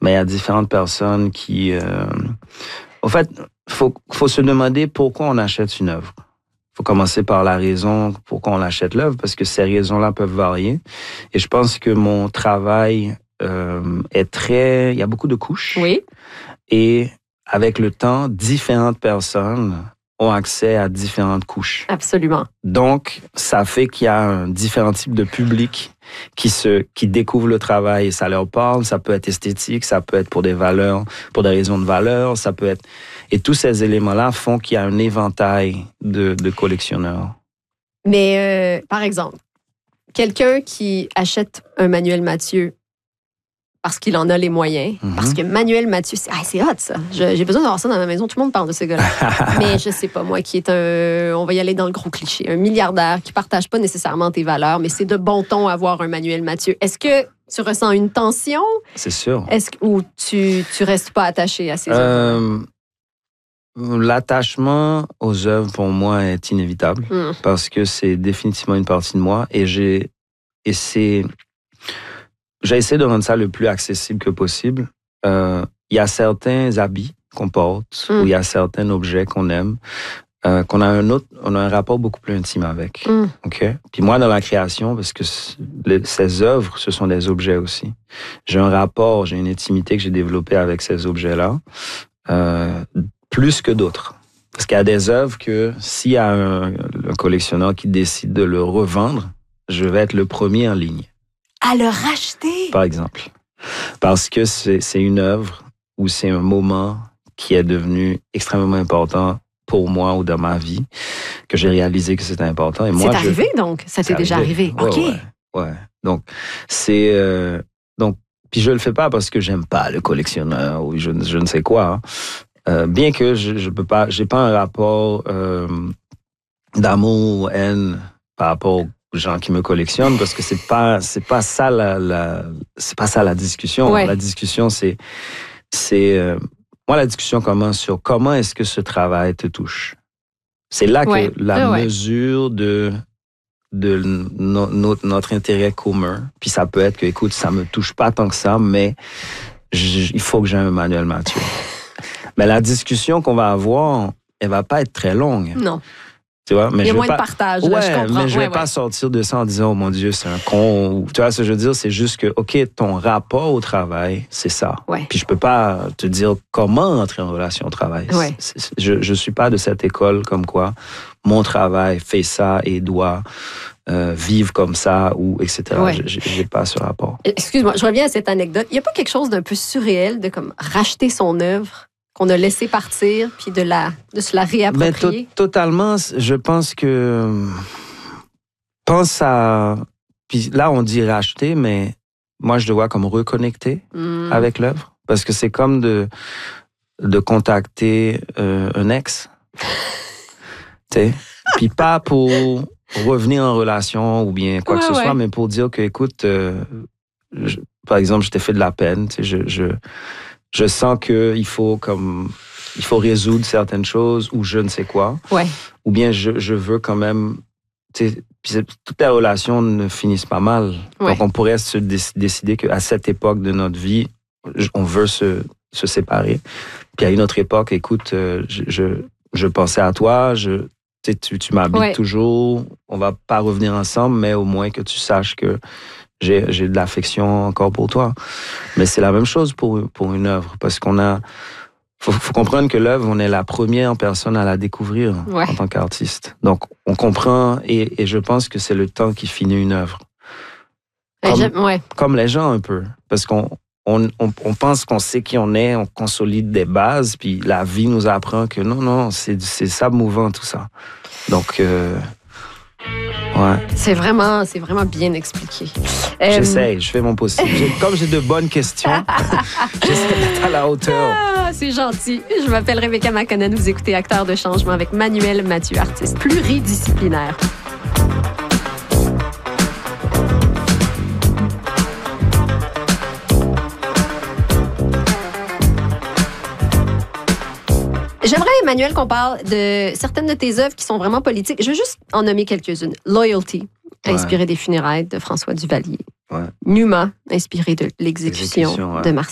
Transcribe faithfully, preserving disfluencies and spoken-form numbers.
mais il y a différentes personnes qui... Euh... En fait, il faut, faut se demander pourquoi on achète une œuvre. Il faut commencer par la raison pourquoi on achète l'œuvre, parce que ces raisons-là peuvent varier. Et je pense que mon travail euh, est très... Il y a beaucoup de couches. Oui. Et avec le temps, différentes personnes ont accès à différentes couches. Absolument. Donc, ça fait qu'il y a un différent type de public qui se, qui découvre le travail et ça leur parle. Ça peut être esthétique, ça peut être pour des valeurs, pour des raisons de valeur, ça peut être... Et tous ces éléments-là font qu'il y a un éventail de, de collectionneurs. Mais, euh, par exemple, quelqu'un qui achète un Manuel Mathieu parce qu'il en a les moyens, mm-hmm. parce que Manuel Mathieu, c'est, ah, c'est hot, ça. Je, j'ai besoin d'avoir ça dans ma maison. Tout le monde parle de ce gars-là. Mais je sais pas, moi, qui est un... On va y aller dans le gros cliché. Un milliardaire qui partage pas nécessairement tes valeurs, mais c'est de bon ton avoir un Manuel Mathieu. Est-ce que tu ressens une tension? C'est sûr. Est-ce que, ou tu, tu restes pas attaché à ces euh, œuvres? L'attachement aux œuvres, pour moi, est inévitable mm. parce que c'est définitivement une partie de moi et j'ai... Et c'est... J'ai essayé de rendre ça le plus accessible que possible. Euh, il y a certains habits qu'on porte, mm. ou il y a certains objets qu'on aime, euh, qu'on a un autre, on a un rapport beaucoup plus intime avec. Mm. Ok. Puis moi, dans la création, parce que les, ces œuvres, ce sont des objets aussi. J'ai un rapport, j'ai une intimité que j'ai développée avec ces objets-là, euh, plus que d'autres. Parce qu'il y a des œuvres que s'il y a un, un collectionneur qui décide de le revendre, je vais être le premier en ligne. À le racheter. Par exemple. Parce que c'est, c'est une œuvre ou c'est un moment qui est devenu extrêmement important pour moi ou dans ma vie, que j'ai réalisé que c'était important. Et moi, c'est je... arrivé, donc? Ça t'est déjà arrivé? Ouais, OK. Ouais, ouais. Donc, c'est... Euh, donc, puis je le fais pas parce que j'aime pas le collectionneur ou je, je ne sais quoi. Hein. Euh, bien que je, je peux pas... J'ai pas un rapport euh, d'amour ou haine par rapport au gens qui me collectionnent parce que c'est pas c'est pas ça la, la c'est pas ça la discussion. Ouais. La discussion c'est c'est euh, moi la discussion commence sur comment est-ce que ce travail te touche. C'est là ouais. que la ouais. mesure de de no, notre, notre intérêt commun. Puis ça peut être que écoute ça me touche pas tant que ça, mais je, il faut que j'ai un Manuel Mathieu. Mais la discussion qu'on va avoir, elle va pas être très longue. Non. Tu vois, mais il y a je moins pas... de partage, ouais, là, je comprends. Mais je ne vais ouais, pas ouais. sortir de ça en disant « Oh mon Dieu, c'est un con ». Ou, tu vois ce que je veux dire? C'est juste que, OK, ton rapport au travail, c'est ça. Ouais. Puis je ne peux pas te dire comment entrer en relation au travail. Ouais. C'est, c'est, je ne suis pas de cette école comme quoi mon travail fait ça et doit euh, vivre comme ça ou et cetera. Ouais. Je n'ai pas ce rapport. Excuse-moi, je reviens à cette anecdote. Il n'y a pas quelque chose d'un peu surréel de comme racheter son œuvre qu'on a laissé partir, puis de, la, de se la réapproprier? Mais to- totalement, je pense que... Pense à... Puis là, on dit racheter, mais moi, je le vois comme reconnecter mmh. avec l'œuvre. Parce que c'est comme de, de contacter euh, un ex. Tu sais? Puis pas pour revenir en relation ou bien quoi ouais, que ce ouais. soit, mais pour dire que, écoute, euh, je, par exemple, je t'ai fait de la peine, tu sais, je... je Je sens qu'il faut comme il faut résoudre certaines choses ou je ne sais quoi. Ouais. Ou bien je, je veux quand même... Toutes les relations ne finissent pas mal. Ouais. Donc on pourrait se décider qu'à cette époque de notre vie, on veut se, se séparer. Puis à une autre époque, écoute, je, je, je pensais à toi, je, tu, tu m'habites ouais. toujours, on va pas revenir ensemble, mais au moins que tu saches que J'ai, j'ai de l'affection encore pour toi. Mais c'est la même chose pour, pour une œuvre, parce qu'on a... Faut, faut comprendre que l'œuvre, on est la première personne à la découvrir ouais. en tant qu'artiste. Donc, on comprend, et, et je pense que c'est le temps qui finit une œuvre. Comme, ouais. comme les gens, un peu. Parce qu'on on, on, on pense qu'on sait qui on est, on consolide des bases, puis la vie nous apprend que non, non, c'est, c'est ça mouvant, tout ça. Donc... Euh, Ouais. C'est vraiment, c'est vraiment bien expliqué. J'essaie, euh... je fais mon possible. J'ai, comme j'ai de bonnes questions, j'essaie d'être à la hauteur. Ah, c'est gentil. Je m'appelle Rebecca McConnell. Vous écoutez Acteurs de changement avec Manuel Mathieu, artiste pluridisciplinaire. J'aimerais, Emmanuel, qu'on parle de certaines de tes œuvres qui sont vraiment politiques. Je veux juste en nommer quelques-unes. Loyalty, inspiré ouais. des funérailles de François Duvalier. Ouais. Numa, inspiré de l'exécution, l'exécution ouais. de Marcel